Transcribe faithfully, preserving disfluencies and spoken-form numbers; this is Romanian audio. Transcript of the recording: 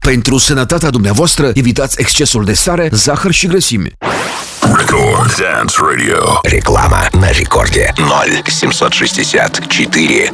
Pentru sănătatea dumneavoastră, evitați excesul de sare, zahăr și grăsimi. Record Dance Radio. Реклама на рекорде ноль семьсот шестьдесят четыре